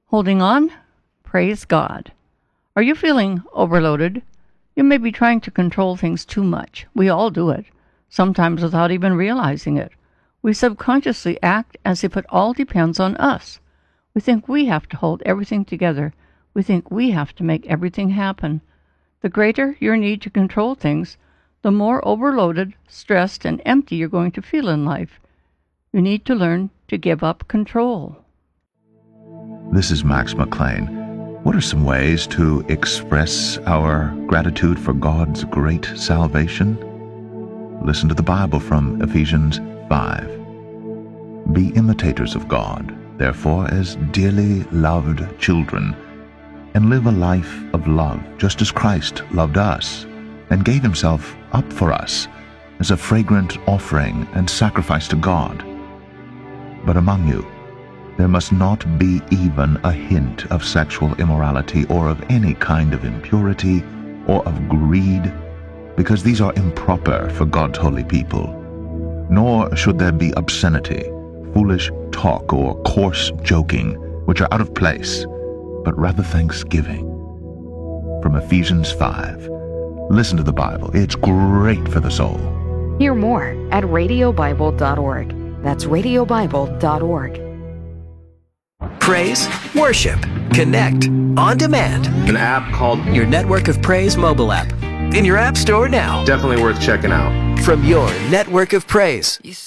Holding on? Praise God. Are you feeling overloaded? You may be trying to control things too much. We all do it, sometimes without even realizing it. We subconsciously act as if it all depends on us. We think we have to hold everything together. We think we have to make everything happen. The greater your need to control things, the more overloaded, stressed, and empty you're going to feel in life. You need to learn to give up control. This is Max McLean. What are some ways to express our gratitude for God's great salvation? Listen to the Bible from Ephesians 5. Be imitators of God, therefore, as dearly loved children, and live a life of love, just as Christ loved us, and gave himself up for us as a fragrant offering and sacrifice to God. But among you, there must not be even a hint of sexual immorality or of any kind of impurity or of greed, because these are improper for God's holy people. Nor should there be obscenity, foolish talk, or coarse joking, which are out of place, but rather thanksgiving. From Ephesians 5. Listen to the Bible. It's great for the soul. Hear more at radiobible.org. That's radiobible.org. Praise, worship, connect, on demand. An app called Your Network of Praise mobile app. In your app store now. Definitely worth checking out. From your Network of Praise.